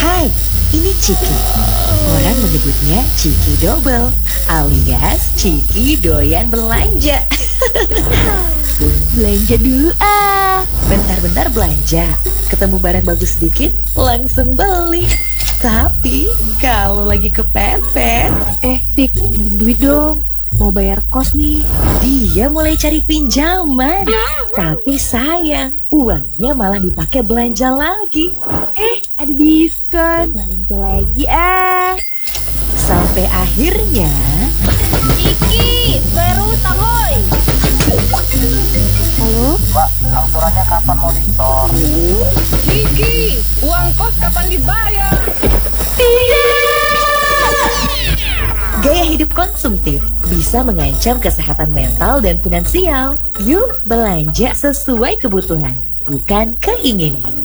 Hai, ini Ciki. Orang menyebutnya Ciki Double alias Ciki doyan belanja. Belanja dulu ah. Bentar-bentar belanja, ketemu barang bagus sedikit, langsung beli. Tapi kalau lagi kepepet, Tik, pinjem duit dong. Mau bayar kos nih. dia mulai cari pinjaman. Tapi sayang, uangnya malah dipakai belanja lagi. Ada diskon. Belanja lagi ah. Sampai akhirnya, Ciki, bayar utang hoi. Halo? Mbak, angsurannya kapan mau disetor? Ciki, uang kos kapan dibayar? gaya hidup konsumtif bisa mengancam kesehatan mental dan finansial. Yuk belanja sesuai kebutuhan, bukan keinginan.